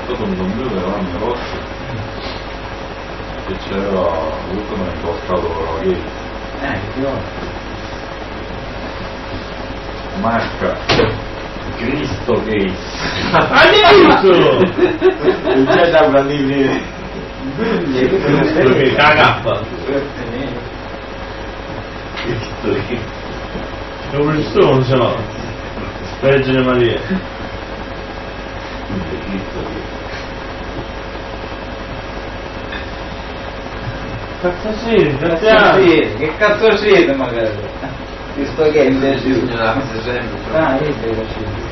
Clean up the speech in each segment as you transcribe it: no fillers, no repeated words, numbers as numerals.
stato un computer l'anno negozio che c'era tutto ma impostato la Gates. Marca Cristo Gates. Addirittura! Non c'è da prendere Perché cagappa. Cristo Gates. Come ci sono, ce l'ho. Vergine Maria. Cristo Gates. Cazzo sì, grazie. Che cazzo siete magari? Questo che invece Bisogna sempre. ah, io devo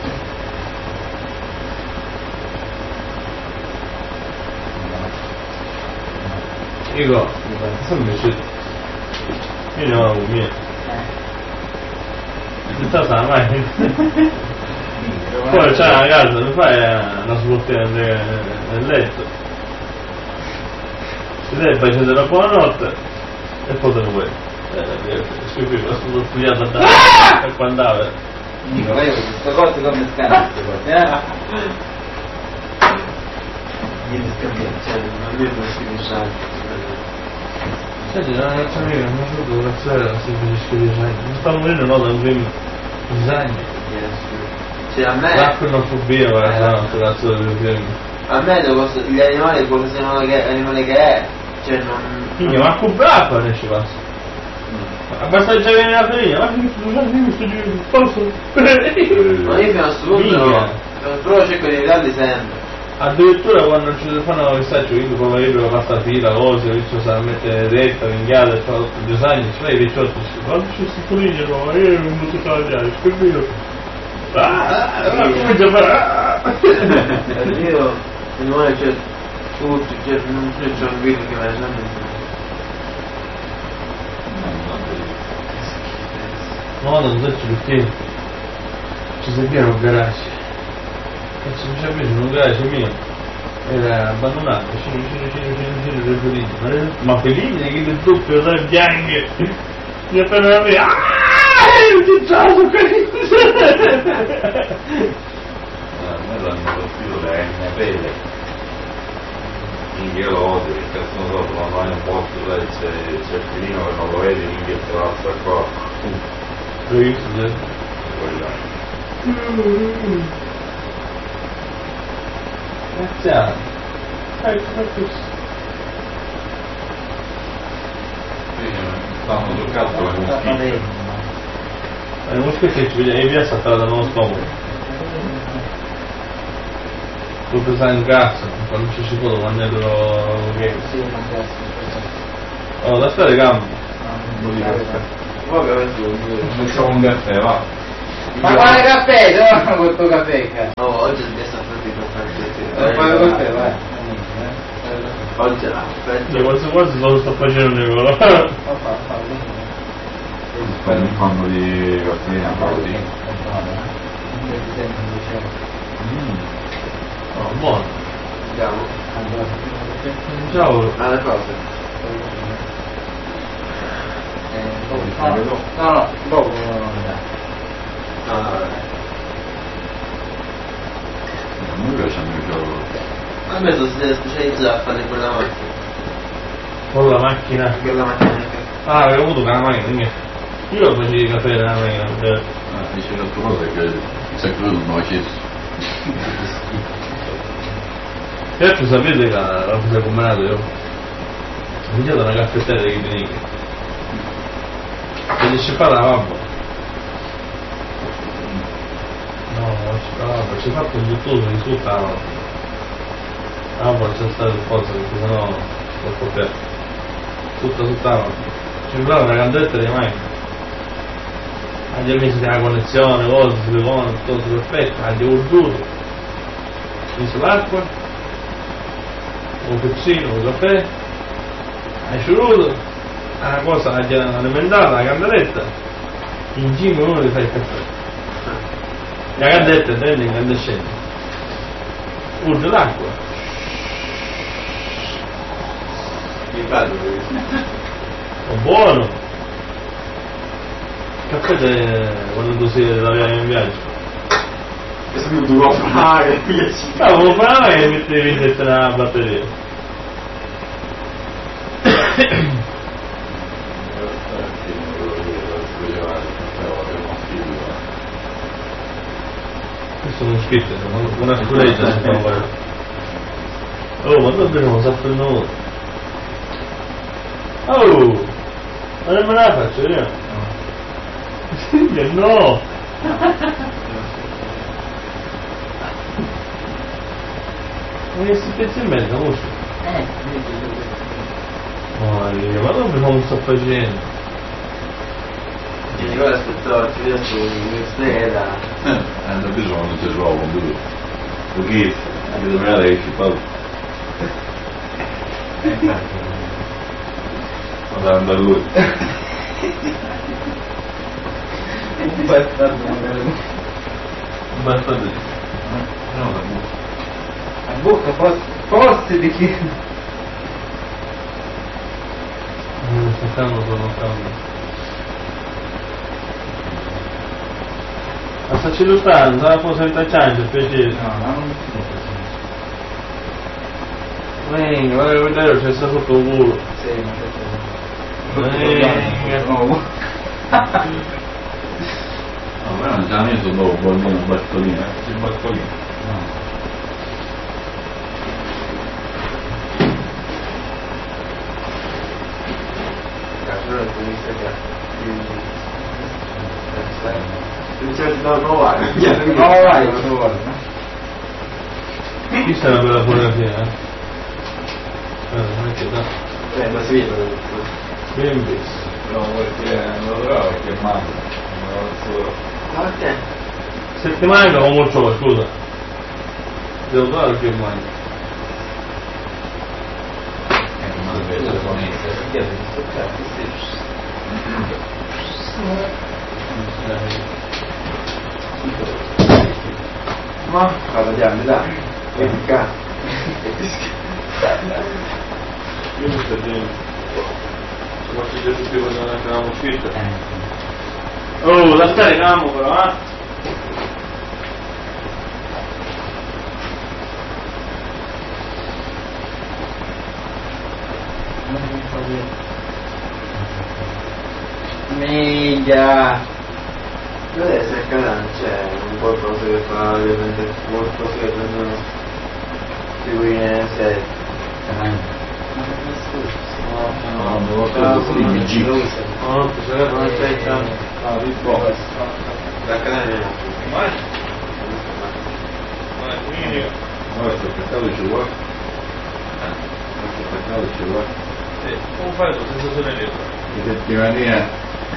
Dico, sono invece io ne ho un mio. Tutta sta mai. Poi c'è una casa, mi fai una sportina nel letto. Si deve accendere la buonanotte e poi te ne vuoi. Scusa, sono studiato a quand'ave. dico, ma io queste cose come scambio queste cose, Viene scambiato, cioè non è un scienziato. Senti, la ragazza mia non ho saputo grazie si finisce design. Mi sta morendo no da un primo design. Cioè a me L'acronofobia guarda, cazzo del film. a me gli animali qualsiasi animale che è, cioè non. Quindi ma comprare ne ci passa. Basta già venire la famiglia, ma che tu non mi posso. Ma io fino a questo punto però cerco di evitarli sempre. Addirittura quando ci fanno il messaggio, io come io passa fila, cose, il riccio sa mettere detta, ringhiata, fa tutto il design, ci fai i ricciotti, quando c'è sti conigli, no, io non posso tagliare, scrivilo. Come già farà? Io animale c'è tutto, cioè non c'è un video che me ne sembra. No, non so perché ci serviva un garage. E ci faceva preso un garage mio, era abbandonato, vicino del felino. Ma felini che del doppio, sai, bianche, mi appena la mia, che ciao, A me l'hanno colpito le pelle. Io lo odio, che cazzo non so, quando vai in un posto dove c'è il filino che non lo vedi, minchia te la sta qua. L'ho visto, grazie. Stanno sul cazzo come un schifo. Le mosche che ci vediamo in via saltare da uno stomaco. Tu pensare in cazzo, quando ci si può mangiare che. Oh, da stare le gambe. Facciamo un caffè, va. ma quale caffè? Dove fanno questo caffè? Cazzo? No, oggi è stato partito Devo fare il caffè, vai. oggi là, Quasi lo sto facendo io. Per un fanno di caffè a Paoli. Oh, buono. andiamo Ciao. alle cose. No, dopo Non mi piace a me il gioco. A me sono specializzato a fare quella macchina. Con la macchina. Quella macchina che. Ah, avevo avuto una macchina. Io lo facevo il caffè nella macchina. Dice l'altra cosa che se credo non ho chiesto. Certo sapete che la cosa che ho combinato io? Ho mangiato una caffettiera di Chiminica. E ci fa la babbo. No, ci fa la babbo, ci ha fatto un tutto di tutta la babbo. La babbo non c'è stato il pozzo perché sennò troppo per. Tutta la babbo. Ci sembrava una candetta di macchina. Agli amici della connessione, cose, silicone, tutto perfetto, agli urduto. Messo l'acqua, un piccino, un caffè, asciutto, una cosa alimentata, la candeletta, in 5 minuti fai il caffè. La candetta prende incandescente, urge l'acqua. Mi parlo È buono! Caffè quando tu sei da viaggio in viaggio. è stato duro fare, Vuoi fare e mettevi in testa la batteria. Questo non schifo, una scureggia si fa fare. Oh, ma dobbiamo sapere il nome. Oh! Ma non me la faccio io? No! Ma che si pensa in mezzo, non so. Ma dove non sto facendo? Ti dico aspettare, ti vedo su strada. Da bisogno non ti trovo, due. Perché anche da me lei ci fa. Vado andare lui. Un bastardo magari. Basta di. No, la bocca. A bocca, forse di chi? Sto calmo, sono calmo. Ma sta cellulando, la cosa in tacciante, piacere. No, non Venga, guarda che vedere, c'è stato sotto il culo. sì, ma Venga. no. No, ma non già messo dopo, poi una bartolina, c'è bartolina. No. Cazzo, non è come non c'è da provare. No, vai, lo vuole. Qui sta una bella fotografia, non è che da. Ma si vede. Ben visto. No, perché non lo trovo, perché mando. Non lo so. Ma che? Settimana o molto, scusa. Devo trovare che mangio. Ma invece le ponesse. Ma vediamo, dai. Che cazzo. Io mi sto dicendo. Ma ci vedo più quando non eravamo usciti. Oh, la scarichiamo però, eh? Minchia. Deve essere canale, c'è un qualcosa che fa ovviamente qualcosa che prendono figurine serie. No, non lo so, sì, mi giro. No, non c'è tanto. Ah, di po'. Da canale Vai. Vai, quindi. No, questo peccato ci vuole. Questo peccato ci vuole. Come fai la sensazione dietro? Di settimanina.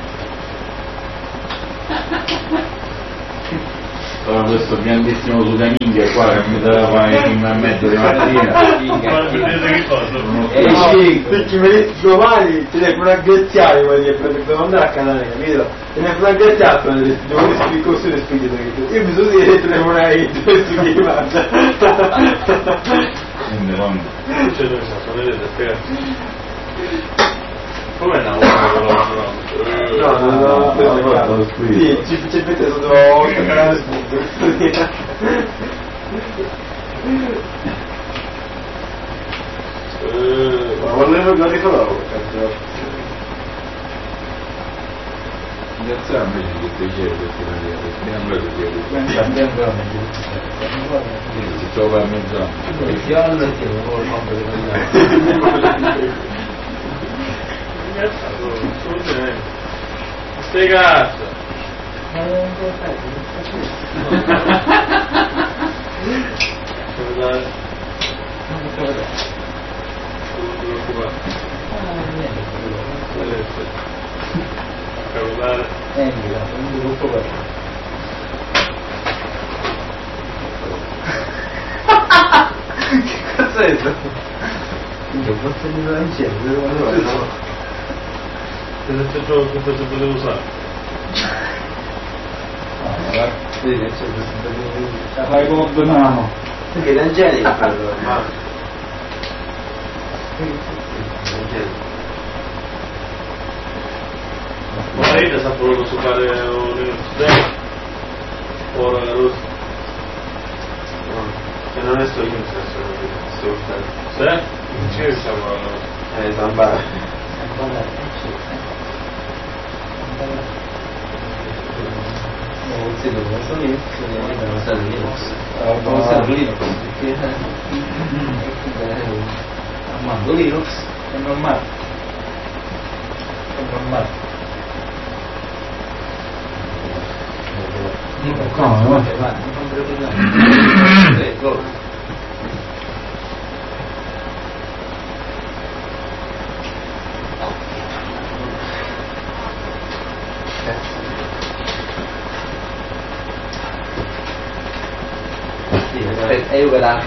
Allora questo grandissimo sudaminghia qua che mi dava in mezzo di mattina. Ma vedete che cosa? Sì, se ci vedessi domani telefono a Graziani, vuol dire, devo andare a canale, capito? Telefono a Graziani, devo il corso di spirito, io bisogno di telefonare questo che faccia. Quindi non... C'è dove sta, vedete, spiegate. Com'è una uomo? No, sì, ci mette sotto il canale spunto. Ma volevo guardare quello, Grazie a me che ti chiedo perché non vedo che si trova a mezz'anno. Stai cazzo! Che cazzo è questo? Io posso dire insieme, Se gioco che cosa potevo usare? Vedi, c'è questo. Fai come banano. Perché è Angelica quello, ma... Ma lei sa quello che posso fare un'università? Ora la rossa. non è solo io, sto Sì? C'è siamo... Zambara. Sì, non so Linux, non so Linux. Non so Linux, perché ammando Linux è normale. È normale. Non e io la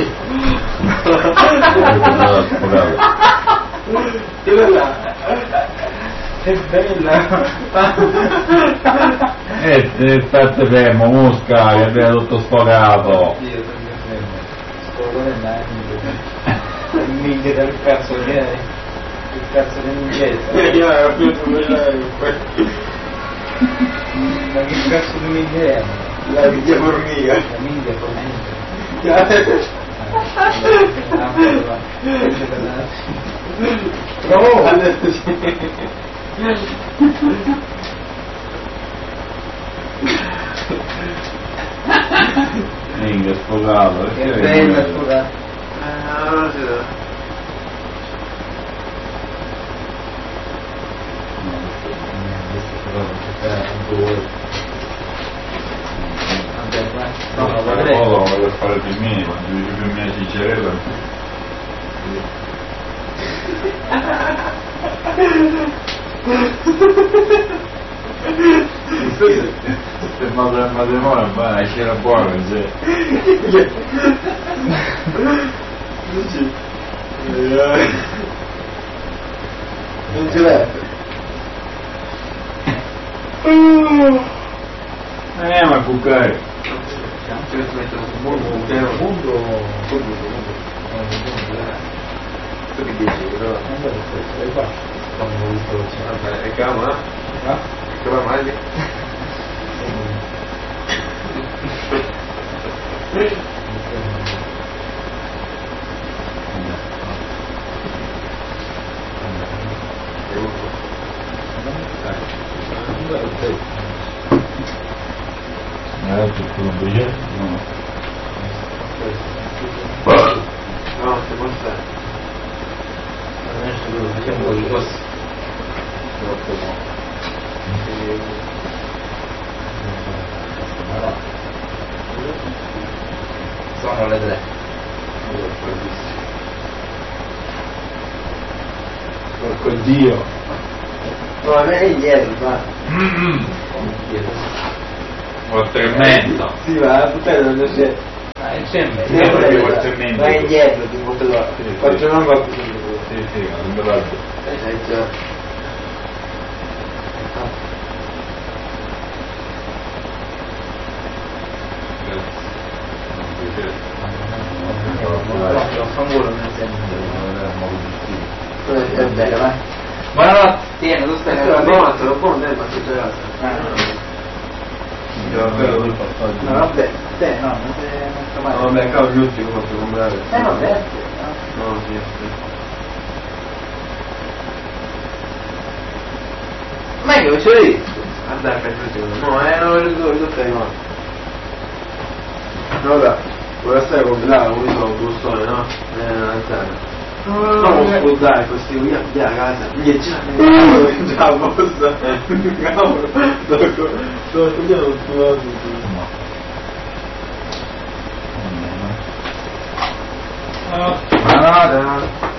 è bella è stato fermo, Mosca, che abbiamo tutto sfogato. io sono fermo sto mille del cazzo che è il cazzo dell'inglese Io ero più familiare ma che cazzo di mille è? la minchia formica. La minchia formica. No! Minchia, sfogato. Che bella scusa. Allora si dà. No, per fare il minimo, il più mia cicerella. Se matrimonio va a scena buona, Non ce l'è. ma cuccare. Ci metto un mondo. Tu che dici? Però? Vabbè, è calma? Che va male? Tutto un biglietto? No. No, se può stare. Adesso facciamo le cose. Sono le 3. Porco Dio. No, non è indietro, va. Oltre il mezzo. Sì, va, la puttana non c'è. Insieme. Vai indietro, ti butto là. Faccio una cosa così. Sì, non me l'ha Già. È bella, vai. Buonanotte. Tieni, tu stai Era buono, te lo buono, ma che gelato. No, vabbè, te no, non sta male. No, vabbè, cavolo, gli ultimi lo posso comprare. Vabbè. No, sì, sì. Ma io ce l'ho visto. Guarda che no, non lo ricordo stai male. No, vabbè, vuoi stare con là, come sono un bustone, no? Alzare. Non scordare questi via a casa. Gli già a posta. Cavolo, sto studiando Buonanotte.